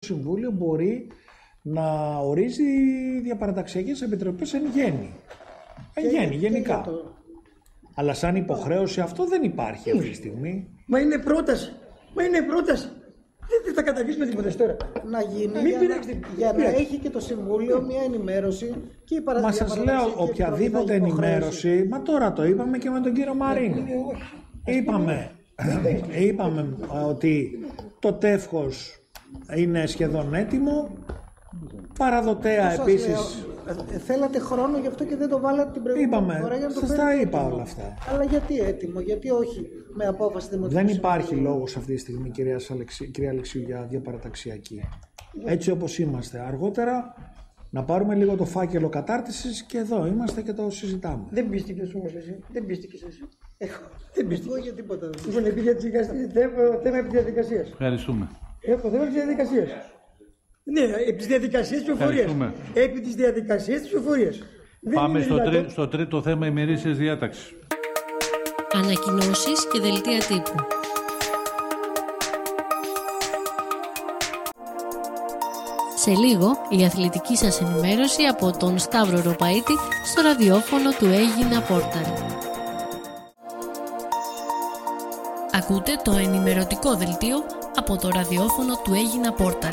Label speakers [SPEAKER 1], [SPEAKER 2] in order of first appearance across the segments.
[SPEAKER 1] Συμβούλιο μπορεί να ορίζει διαπαραταξιακές επιτροπές εν γέννη. Γενικά. Αλλά σαν υποχρέωση αυτό δεν υπάρχει αυτή τη στιγμή.
[SPEAKER 2] Μα είναι πρόταση. Δεν θα καταργήσουμε τίποτα τώρα.
[SPEAKER 3] Να γίνει για να έχει και το Συμβούλιο μια ενημέρωση και η
[SPEAKER 1] Μα σας λέω, οποιαδήποτε ενημέρωση, μα τώρα το είπαμε και με τον κύριο Μαρίνο. Είπαμε ότι το τεύχος είναι σχεδόν έτοιμο, παραδοτέα επίσης.
[SPEAKER 3] Θέλατε χρόνο γι' αυτό και δεν το βάλατε την προηγούμενη φορά για να το
[SPEAKER 1] σας τα είπα όλα αυτά.
[SPEAKER 3] Αλλά γιατί έτοιμο, γιατί όχι με απόφαση δημοτικού.
[SPEAKER 1] Δεν υπάρχει λόγος αυτή τη στιγμή, κυρία Αλεξίου, για διαπαραταξιακή. Έτσι όπως είμαστε. Αργότερα να πάρουμε λίγο το φάκελο κατάρτισης και εδώ είμαστε και το συζητάμε.
[SPEAKER 2] Δεν πίστηκες όμως εσύ. Δεν πίστηκες εσύ. Δεν πίστηκες
[SPEAKER 3] για τίποτα.
[SPEAKER 2] Λοιπόν, θέμα επί διαδικασίας.
[SPEAKER 4] Ευχαριστούμε.
[SPEAKER 2] Έχω θέμα επί διαδικασίας. Ναι, επί της διαδικασίας της ψηφοφορίας. Επί της διαδικασίας της ψηφοφορίας.
[SPEAKER 4] Πάμε στο τρίτο θέμα ημερήσιας διάταξης.
[SPEAKER 5] Ανακοινώσεις και δελτία τύπου. Σε λίγο, η αθλητική σας ενημέρωση από τον Σταύρο Ροπαίτη στο ραδιόφωνο του Έγινα Πόρταλ. Ακούτε το ενημερωτικό δελτίο από το ραδιόφωνο του Έγινα Πόρταλ.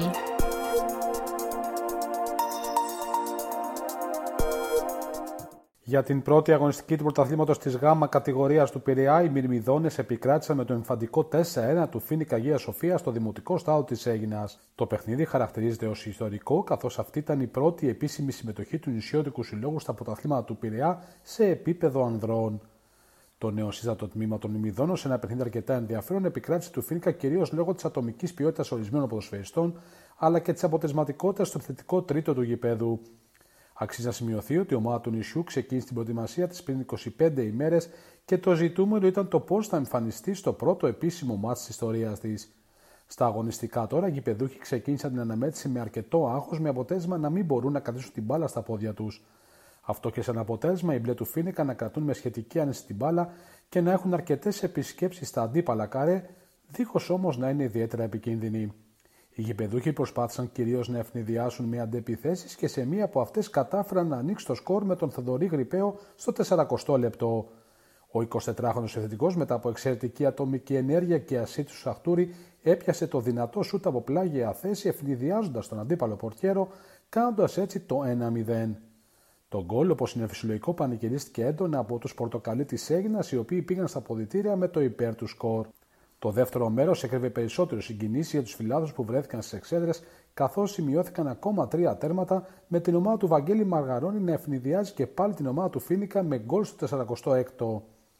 [SPEAKER 6] Για την πρώτη αγωνιστική του πρωταθλήματος της ΓΑΜΑ κατηγορίας του Πειραιά, οι Μυρμηδόνες επικράτησαν με το εμφαντικό 4-1 του Φοίνικα Αγία Σοφία στο δημοτικό στάδιο της Αίγινας. Το παιχνίδι χαρακτηρίζεται ως ιστορικό, καθώς αυτή ήταν η πρώτη επίσημη συμμετοχή του νησιώτικου συλλόγου στα πρωταθλήματα του Πειραιά σε επίπεδο ανδρών. Το νεοσύστατο τμήμα των Μυρμηδόνων, σε ένα παιχνίδι αρκετά ενδιαφέρον, επικράτησε του Φοίνικα κυρίως λόγω της ατομικής ποιότητας ορισμένων ποδοσφαιριστών, αλλά και της αποτελεσματικότητας στο θετικό τρίτο του γηπέδου. Αξίζει να σημειωθεί ότι η ομάδα του νησιού ξεκίνησε την προετοιμασία της πριν 25 ημέρες και το ζητούμενο ήταν το πώς θα εμφανιστεί στο πρώτο επίσημο μάτς της ιστορίας της. Στα αγωνιστικά τώρα, οι γηπεδούχοι ξεκίνησαν την αναμέτρηση με αρκετό άγχος, με αποτέλεσμα να μην μπορούν να κρατήσουν την μπάλα στα πόδια τους. Αυτό και σαν αποτέλεσμα, οι μπλε του Φοίνικα να κρατούν με σχετική άνεση την μπάλα και να έχουν αρκετές επισκέψεις στα αντίπαλα καρέ, δίχως όμως να είναι ιδιαίτερα επικίνδυνοι. Οι γηπεδούχοι προσπάθησαν κυρίως να ευνηδιάσουν με αντεπιθέσεις και σε μία από αυτές κατάφεραν να ανοίξει το σκορ με τον Θοδωρή Γρυπαίο στο 40ο λεπτό. Ο 24χρονος επιθετικός, μετά από εξαιρετική ατομική ενέργεια και ασίτου Σαχτούρη, έπιασε το δυνατό σούτ από πλάγια θέση, ευνηδιάζοντας τον αντίπαλο πορτιέρο, κάνοντας έτσι το 1-0. Το γκολ, όπως είναι φυσιολογικό, πανηγυρίστηκε έντονα από τους πορτοκαλί της Αίγινας, οι οποίοι πήγαν στα αποδυτήρια με το υπέρ του σκορ. Το δεύτερο μέρος έκρυβε περισσότερο συγκινήσεις για τους φιλάδους που βρέθηκαν στις εξέδρες, καθώς σημειώθηκαν ακόμα 3 τέρματα, με την ομάδα του Βαγγέλη Μαργαρώνη να ευνηδιάζει και πάλι την ομάδα του Φοίνικα με γκολ στο 46ο.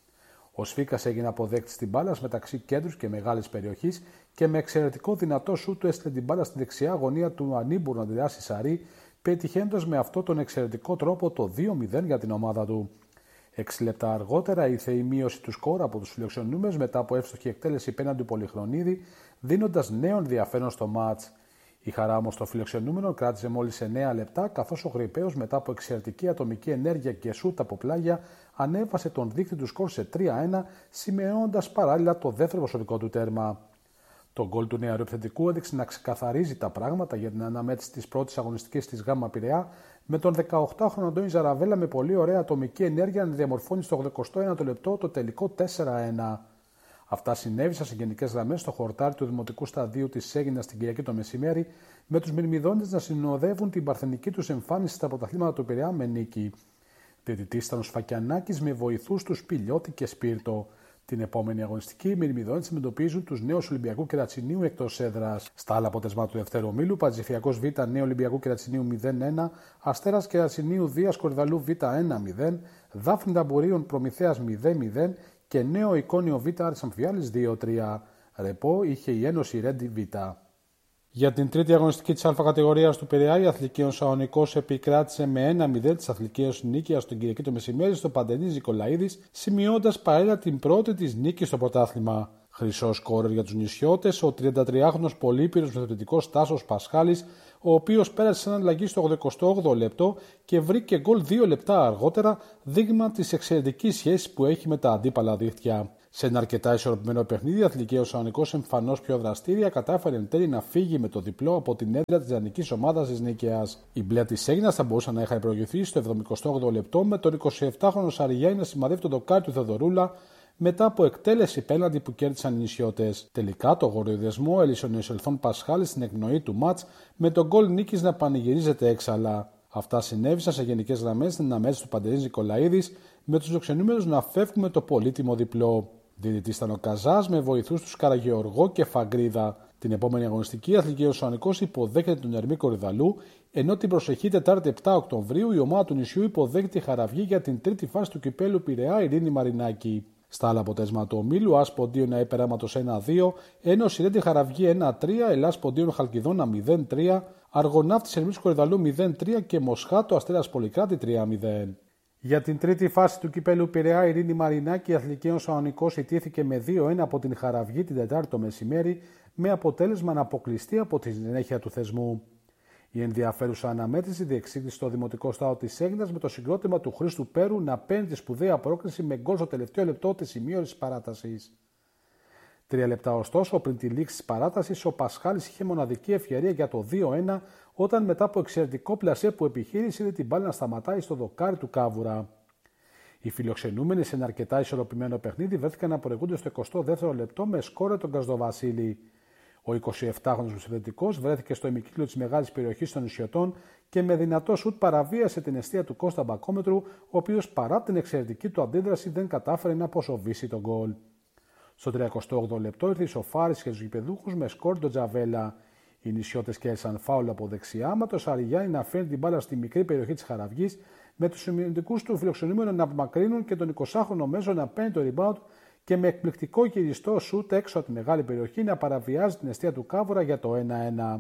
[SPEAKER 6] Ο Σφίκας έγινε αποδέκτης στην μπάλα μεταξύ κέντρους και μεγάλης περιοχής και με εξαιρετικό δυνατό σούτ του έστειλε την μπάλα στη δεξιά γωνία του ανήμπουρου Αντρεάση Σαρή, πετυχαίνοντας με αυτό τον εξαιρετικό τρόπο το 2-0 για την ομάδα του. 6 λεπτά αργότερα ήρθε η μείωση του σκορ από τους φιλοξενούμενους μετά από εύστοχη εκτέλεση πέναντι του Πολυχρονίδη, δίνοντας νέο ενδιαφέρον στο μάτς. Η χαρά όμως των φιλοξενούμενων κράτησε μόλις 9 λεπτά, καθώς ο Γρυπαίος μετά από εξαιρετική ατομική ενέργεια και σούτ από πλάγια ανέβασε τον δείκτη του σκορ σε 3-1, σημειώνοντας παράλληλα το δεύτερο προσωπικό του τέρμα. Το γκολ του νεαρού επιθετικού έδειξε να ξεκαθαρίζει τα πράγματα για την αναμέτρηση της πρώτης αγωνιστικής της ΓΑΜΑ Πειραιά, με τον 18χρονο Αντώνη Ζαραβέλα με πολύ ωραία ατομική ενέργεια να διαμορφώνει στο 89ο λεπτό το τελικό 4-1. Αυτά συνέβησαν σε γενικές γραμμές στο χορτάρι του Δημοτικού Σταδίου της Αίγινας την Κυριακή το μεσημέρι, με τους Μυρμηδόνες να συνοδεύουν την παρθενική τους εμφάνιση στα πρωταθλήματα του Πειραιά με νίκη. Διαιτητής ήταν ο Σφακιανάκης με βοηθούς τους Πιλιώτη και Σπίρτο. Την επόμενη αγωνιστική, οι Μυρμηδόνες αντιμετωπίζουν τους νέους Ολυμπιακού Κερατσινίου εκτός έδρας. Στα άλλα αποτελέσματα του δευτέρου ομίλου, Παντζηφιακός Β Νέο Ολυμπιακού Κερατσινίου 0-1, Αστέρας Κερατσινίου Δίας Κορυδαλού Β 1-0, Δάφνη Ταμπουρίων Προμηθέας 0-0 και Νέο Εικόνιο Β Άρης Αμφιάλης 2-3. Ρεπό είχε η Ένωση Ρέντι Β. Για την τρίτη αγωνιστική της Α κατηγορίας του Πειραιά, η Αθλικίων Σαονικός επικράτησε με 1-0 της Αθλικίων νίκης στον Κυριακή το μεσημέρι στο Παντελής Νικολαίδης, σημειώντας παράλληλα την πρώτη της νίκη στο πρωτάθλημα. Χρυσό σκόρερ για τους νησιώτες, ο 33χρονος πολύπυρος μεθοδητικός Τάσος Πασχάλης, ο οποίος πέρασε σαν αλλαγή στο 88ο λεπτό και βρήκε γκολ 2 λεπτά αργότερα, δείγμα της εξαιρετικής σχέσης που έχει με τα αντίπαλα δίχτυα. Σε ένα αρκετά ισορροπημένο παιχνίδι, η Αθλητική Θεσσαλονίκος, εμφανώς πιο δραστήρια, κατάφερε εν τέλει να φύγει με το διπλό από την έδρα της ιδανικής ομάδας της Νίκαιας. Οι μπλε της Αίγινας θα μπορούσαν να είχαν προηγηθεί στο 78ο λεπτό με τον 27χρονο Σαριγιάννη να σημαδεύει το δοκάρι του Θεοδωρούλα μετά από εκτέλεση πέναντι που κέρδισαν οι νησιώτες. Τελικά το γοριοδεσμό έλυσε ο νεοσελθόν Πασχάλης στην εκπνοή του μάτς με τον γκολ νίκης να πανηγυρίζεται έξαλα. Αυτά συνέβησαν σε γενικές γραμμές στην αναμέτρηση του Παντελής Νικολαίδης, με τους φιλοξενούμενους να φεύγουν με το πολύτιμο διπλό. Διαιτητής ήταν ο Καζάς με βοηθούς τους Καραγεωργό και Φαγκρίδα. Την επόμενη αγωνιστική, η Αθλητική Θεσσαλονίκος υποδέχεται τον Ερμή Κορυδαλού, ενώ την προσεχή Τετάρτη 7 Οκτωβρίου η ομάδα του νησιού υποδέχεται τη Χαραυγή για την τρίτη φάση του κυπέλου Πειραιά Ειρήνη Μαρινάκη. Στα άλλα αποτέλεσματα του ομίλου, ΑΣ Ποντίων ΑΕ Περάματος 1-2, ενώ Σιρέντη Χαραυγή 1-3, Ελλάς Ποντίων Χαλκιδόνα 0-3, Αργοναύτης Ερμής Κορυδαλού 0-3 και Μοσχάτο Αστέρας Πολυκράτη 3-0. Για την τρίτη φάση του κυπέλου Πειραιά Ειρήνη Μαρινάκη, η Αθλητική Θεσσαλονίκος ιτήθηκε με 2-1 από την Χαραυγή την Τετάρτη το μεσημέρι, με αποτέλεσμα να αποκλειστεί από τη συνέχεια του θεσμού. Η ενδιαφέρουσα αναμέτρηση διεξήγησε στο Δημοτικό Στάδιο της Αίγινας με το συγκρότημα του Χρήστου Πέρου να παίρνει τη σπουδαία πρόκριση με γκολ στο τελευταίο λεπτό της σημείωσης της παράτασης. 3 λεπτά ωστόσο πριν τη λήξη της παράτασης, ο Πασχάλης είχε μοναδική ευκαιρία για το 2-1 όταν μετά από εξαιρετικό πλασέ που επιχείρησε είδε την μπάλα να σταματάει στο δοκάρι του Κάβουρα. Οι φιλοξενούμενοι σε ένα αρκετά ισορροπημένο παιχνίδι βρέθηκαν να προηγούνται στο 22ο λεπτό με σκόρε τον Καζδοβασίλη. Ο 27χρονος επιθετικός βρέθηκε στο ημικύκλιο της μεγάλης περιοχής των νησιωτών και με δυνατό σουτ παραβίασε την εστία του Κώστα Μπακόμετρου, ο οποίος παρά την εξαιρετική του αντίδραση δεν κατάφερε να αποσοβήσει τον γκολ. Στο 38ο λεπτό ήρθε η σοφάριση για τους γηπεδούχους με σκόρ τον Τζαβέλα. Οι νησιώτες κέρδισαν φάουλ από δεξιά, με το Σαριγιάννη να φέρνει την μπάλα στη μικρή περιοχή της Χαραυγής, με τους συμμετικούς του φιλοξενούμενου να απομακρύνουν και τον 20χρονο Μέσο να παίρνει το rebound και με εκπληκτικό κυριστό σουτ έξω από τη μεγάλη περιοχή να παραβιάζει την εστία του Κάβουρα για το 1-1.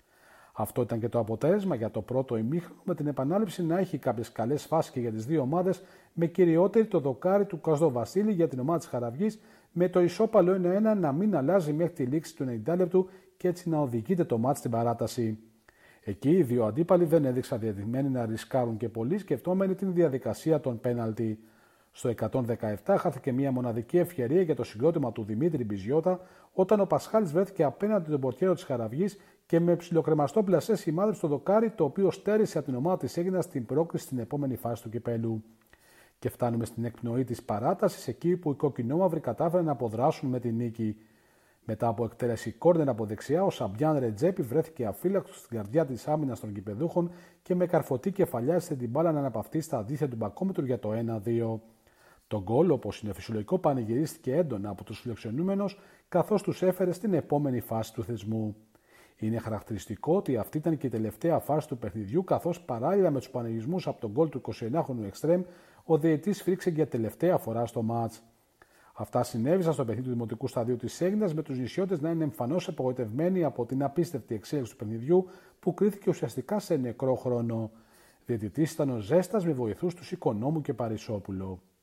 [SPEAKER 6] Αυτό ήταν και το αποτέλεσμα για το πρώτο ημίχρονο, με την επανάληψη να έχει κάποιες καλές φάσεις και για τις δύο ομάδες, με κυριότερη το δοκάρι του Καζδοβασίλη για την ομάδα της Χαραυγής, με το ισόπαλο 1-1 να μην αλλάζει μέχρι τη λήξη του 90 λεπτού και έτσι να οδηγείται το μάτς στην παράταση. Εκεί οι δύο αντίπαλοι δεν έδειξαν διατεθειμένοι να ρισκάρουν και πολύ, σκεφτόμενοι την διαδικασία των πέναλτι. Στο 117 χάθηκε μια μοναδική ευκαιρία για το συγκρότημα του Δημήτρη Μπιζιώτα, όταν ο Πασχάλης βρέθηκε απέναντι τον πορτιέρο της Χαραυγής και με ψιλοκρεμαστό πλασέ σημάδεψε το δοκάρι, το οποίο στέρισε από την ομάδα της Αίγινας στην πρόκριση στην επόμενη φάση του κυπέλου. Και φτάνουμε στην εκπνοή της παράτασης, εκεί που οι κοκκινόμαυροι κατάφεραν να αποδράσουν με την νίκη. Μετά από εκτέλεση κόρνερ από δεξιά, ο Σαμπιάν Ρετζέπη βρέθηκε αφύλακτος στην καρδιά της άμυνας των κυπεδούχων και με καρφωτή κεφαλιά την μπάλα να αναπαυτεί στα δίχτυα του Μπακόμετρου για το 1-2. Το γκολ, όπως είναι φυσιολογικό, πανηγυρίστηκε έντονα από τους φιλοξενούμενους, καθώς τους έφερε στην επόμενη φάση του θεσμού. Είναι χαρακτηριστικό ότι αυτή ήταν και η τελευταία φάση του παιχνιδιού, καθώς παράλληλα με τους πανηγυρισμούς από τον γκολ του 29χρονου Εκστρέμ, ο διαιτητής φρίξε για τελευταία φορά στο μάτς. Αυτά συνέβησαν στο παιχνίδι του Δημοτικού Σταδίου της Αίγινας, με τους νησιώτες να είναι εμφανώς απογοητευμένοι από την απίστευτη εξέλιξη του παιχνιδιού, που κρίθηκε ουσιαστικά σε νεκρό χρόνο. Διαιτητής ήταν ο Ζέστας με βοηθούς τους Οικονόμου και Παρισόπουλο.